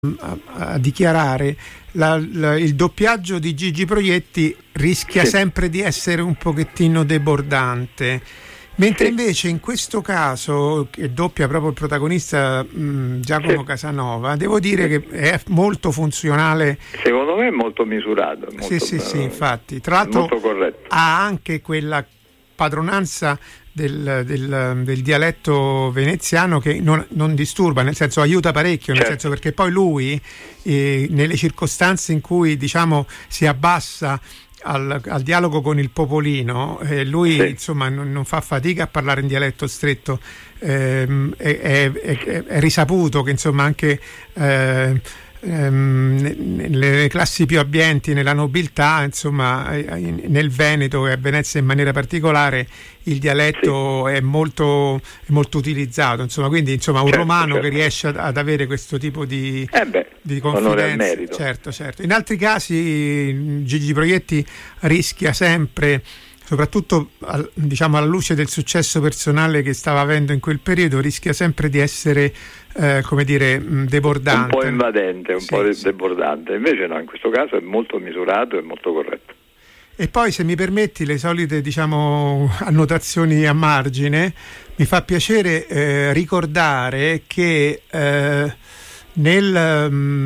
a dichiarare il doppiaggio di Gigi Proietti rischia sempre di essere un pochettino debordante, mentre invece in questo caso, che doppia proprio il protagonista Giacomo Casanova, devo dire che è molto funzionale. Secondo me è molto misurato, sì, infatti, tra l'altro molto corretto. Ha anche quella padronanza del dialetto veneziano che non disturba, nel senso aiuta parecchio, nel senso, perché poi lui nelle circostanze in cui diciamo si abbassa al dialogo con il popolino, lui insomma non fa fatica a parlare in dialetto stretto, è risaputo che insomma anche nelle classi più abbienti, nella nobiltà, insomma nel Veneto e a Venezia in maniera particolare il dialetto è molto utilizzato, insomma, quindi insomma un romano che riesce ad avere questo tipo di confidenza, certo. In altri casi Gigi Proietti rischia sempre, soprattutto diciamo alla luce del successo personale che stava avendo in quel periodo, rischia sempre di essere debordante, un po' invadente, debordante. Invece no, in questo caso è molto misurato e molto corretto. E poi, se mi permetti, le solite diciamo annotazioni a margine, mi fa piacere ricordare che nel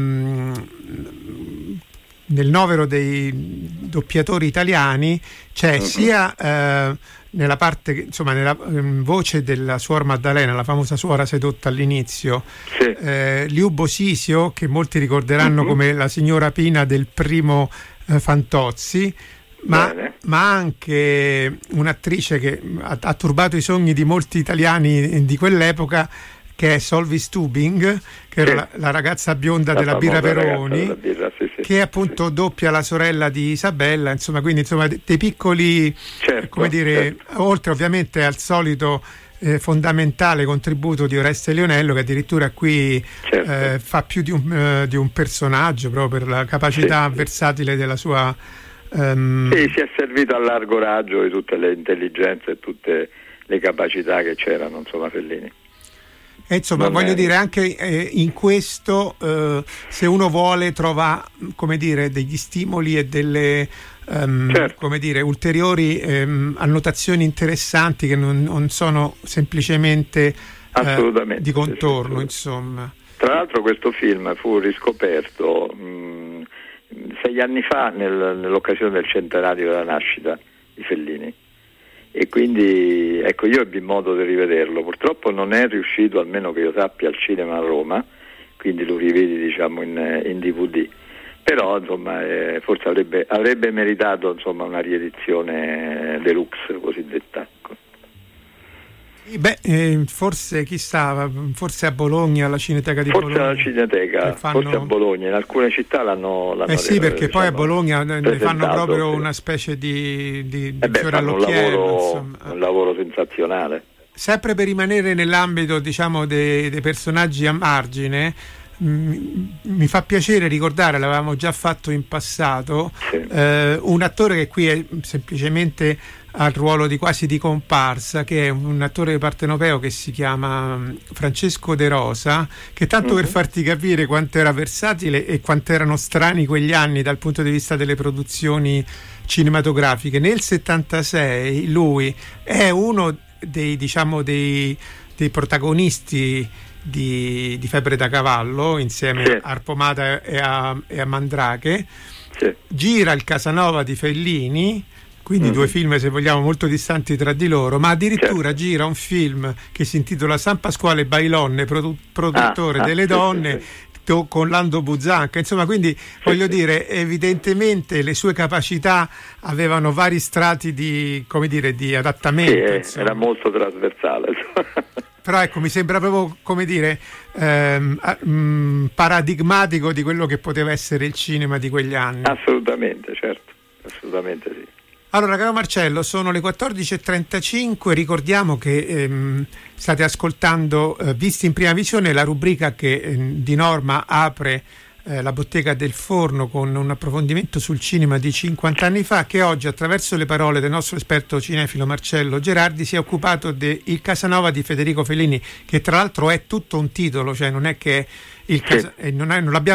novero dei doppiatori italiani c'è sia nella parte, insomma, nella voce della suor Maddalena, la famosa suora sedotta all'inizio, Liu Bosisio, che molti ricorderanno come la signora Pina del primo Fantozzi, ma anche un'attrice che ha turbato i sogni di molti italiani di quell'epoca, che è Solvi Stubing, che era la ragazza bionda della Birra Peroni, che appunto doppia la sorella di Isabella, insomma, quindi insomma dei piccoli, oltre ovviamente al solito fondamentale contributo di Oreste Lionello, che addirittura qui fa più di un personaggio, proprio per la capacità versatile della sua si è servito a largo raggio di tutte le intelligenze e tutte le capacità che c'erano, insomma, Fellini. E insomma, voglio dire, anche in questo, se uno vuole, trova, come dire, degli stimoli e delle come dire, ulteriori annotazioni interessanti che non sono semplicemente di contorno, insomma. Tra l'altro questo film fu riscoperto 6 anni fa nell'occasione del centenario della nascita di Fellini. E quindi ecco, io ebbi modo di rivederlo, purtroppo non è riuscito, almeno che io sappia, al cinema a Roma, quindi lo rivedi diciamo in DVD, però insomma forse avrebbe meritato insomma una riedizione deluxe cosiddetta. Forse chissà, forse a Bologna, alla Cineteca di Bologna. Forse alla Cineteca, forse a Bologna, in alcune città l'hanno sì, perché poi a Bologna ne fanno proprio una specie di fiore all'occhiello, un lavoro sensazionale. Sempre per rimanere nell'ambito diciamo dei personaggi a margine, mi fa piacere ricordare, l'avevamo già fatto in passato, un attore che qui è semplicemente al ruolo quasi di comparsa, che è un attore partenopeo che si chiama Francesco De Rosa, che tanto per farti capire quanto era versatile e quanto erano strani quegli anni dal punto di vista delle produzioni cinematografiche, nel 76 lui è uno dei protagonisti di Febbre da cavallo, insieme a Arpomata e a Mandrake, gira il Casanova di Fellini, quindi due film, se vogliamo, molto distanti tra di loro, ma addirittura gira un film che si intitola San Pasquale Bailonne, produttore delle donne, con Lando Buzzanca, insomma, quindi voglio dire, evidentemente le sue capacità avevano vari strati di adattamento. Era molto trasversale. Però ecco, mi sembra proprio, come dire, paradigmatico di quello che poteva essere il cinema di quegli anni. Assolutamente, certo, assolutamente sì. Allora, caro Marcello, sono le 14.35, ricordiamo che state ascoltando Visti in prima visione, la rubrica che di norma apre la bottega del forno con un approfondimento sul cinema di 50 anni fa, che oggi, attraverso le parole del nostro esperto cinefilo Marcello Gerardi, si è occupato del Casanova di Federico Fellini, che tra l'altro è tutto un titolo, cioè non è che e non l'abbiamo